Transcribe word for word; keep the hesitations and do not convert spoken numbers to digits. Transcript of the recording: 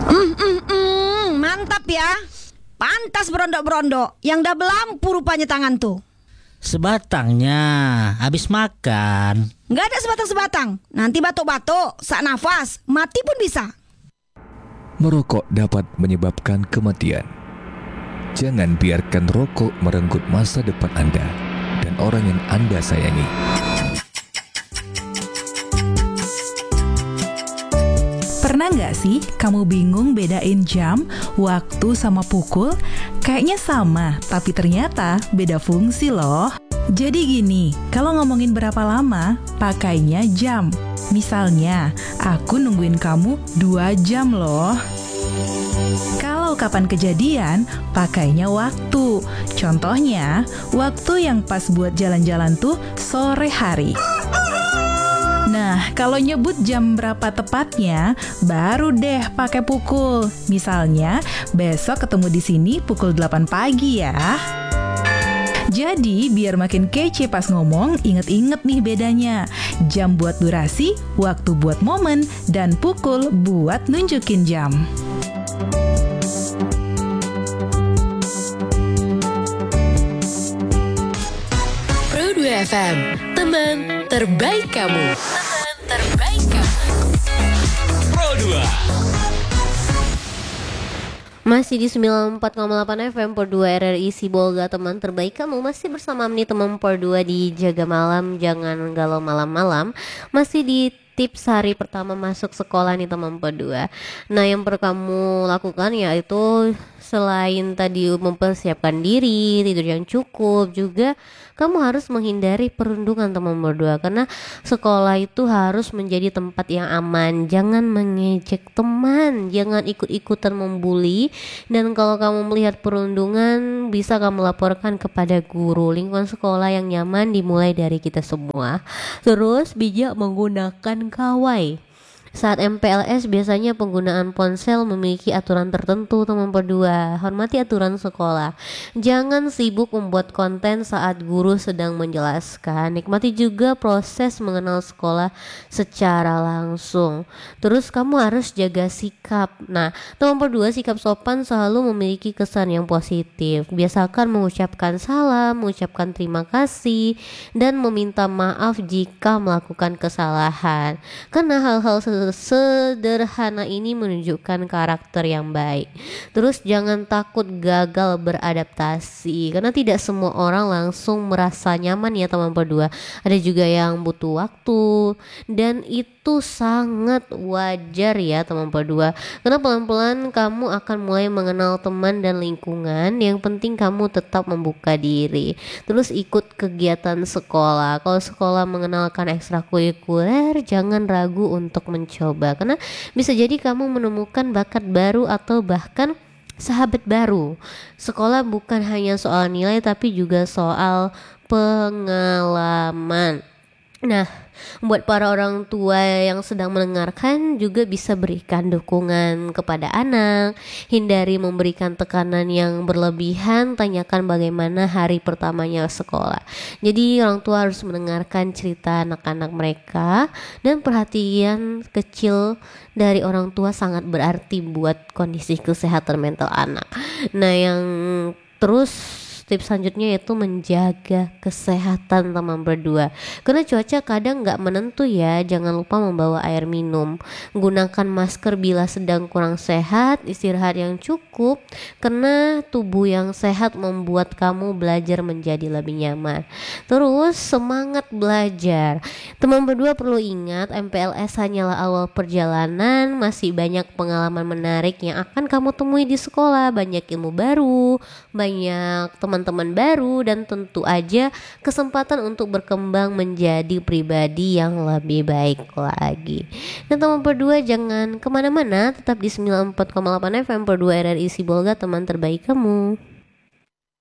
Mm, mm, mm, mantap ya. Pantas berondok-berondok. Yang dah belampu rupanya tangan tuh. Sebatangnya habis makan. Nggak ada sebatang-sebatang. Nanti batuk-batuk, sak nafas, mati pun bisa. Merokok dapat menyebabkan kematian. Jangan biarkan rokok merenggut masa depan Anda dan orang yang Anda sayangi. Pernah nggak sih kamu bingung bedain jam, waktu sama pukul? Kayaknya sama, tapi ternyata beda fungsi loh. Jadi gini, kalau ngomongin berapa lama, pakainya jam. Misalnya, aku nungguin kamu dua jam loh. Kalau kapan kejadian, pakainya waktu. Contohnya, waktu yang pas buat jalan-jalan tuh sore hari. Nah, kalau nyebut jam berapa tepatnya, baru deh pakai pukul. Misalnya, besok ketemu di sini pukul delapan pagi ya. Jadi, biar makin kece pas ngomong, inget-inget nih bedanya. Jam buat durasi, waktu buat momen, dan pukul buat nunjukin jam. Pro dua F M, teman terbaik kamu. Teman terbaik kamu. Pro dua. Masih di sembilan puluh empat koma delapan F M Pro dua R R I Sibolga, teman terbaik kamu. Masih bersama nih teman Pro dua di Jaga Malam, jangan galau malam-malam. Masih di tips hari pertama masuk sekolah nih teman Pro dua. Nah, yang perlu kamu lakukan yaitu selain tadi mempersiapkan diri, tidur yang cukup, juga kamu harus menghindari perundungan teman berdua, karena sekolah itu harus menjadi tempat yang aman. Jangan mengejek teman, jangan ikut-ikutan membuli, dan kalau kamu melihat perundungan bisa kamu laporkan kepada guru. Lingkungan sekolah yang nyaman dimulai dari kita semua. Terus bijak menggunakan gawai. Saat M P L S biasanya penggunaan ponsel memiliki aturan tertentu teman berdua. Hormati aturan sekolah. Jangan sibuk membuat konten saat guru sedang menjelaskan. Nikmati juga proses mengenal sekolah secara langsung. Terus kamu harus jaga sikap. Nah, teman berdua, sikap sopan selalu memiliki kesan yang positif. Biasakan mengucapkan salam, mengucapkan terima kasih, dan meminta maaf jika melakukan kesalahan. Karena hal-hal sederhana ini menunjukkan karakter yang baik. Terus jangan takut gagal beradaptasi, karena tidak semua orang langsung merasa nyaman ya teman berdua. Ada juga yang butuh waktu, dan itu sangat wajar ya teman berdua. Karena pelan-pelan kamu akan mulai mengenal teman dan lingkungan. Yang penting kamu tetap membuka diri. Terus ikut kegiatan sekolah. Kalau sekolah mengenalkan ekstrakurikuler, jangan ragu untuk mencoba, karena bisa jadi kamu menemukan bakat baru atau bahkan sahabat baru. Sekolah bukan hanya soal nilai, tapi juga soal pengalaman. Nah, buat para orang tua yang sedang mendengarkan juga bisa berikan dukungan kepada anak. Hindari memberikan tekanan yang berlebihan. Tanyakan bagaimana hari pertamanya sekolah. Jadi orang tua harus mendengarkan cerita anak-anak mereka, dan perhatian kecil dari orang tua sangat berarti buat kondisi kesehatan mental anak. Nah, yang terus tips selanjutnya yaitu menjaga kesehatan teman berdua, karena cuaca kadang nggak menentu ya. Jangan lupa membawa air minum, gunakan masker bila sedang kurang sehat, istirahat yang cukup, karena tubuh yang sehat membuat kamu belajar menjadi lebih nyaman. Terus semangat belajar. Teman berdua perlu ingat, M P L S hanyalah awal perjalanan. Masih banyak pengalaman menarik yang akan kamu temui di sekolah. Banyak ilmu baru, banyak teman teman-teman baru, dan tentu aja kesempatan untuk berkembang menjadi pribadi yang lebih baik lagi. Dan teman berdua jangan kemana-mana, tetap di sembilan puluh empat koma delapan F M Pro dua R R I Sibolga, teman terbaik kamu.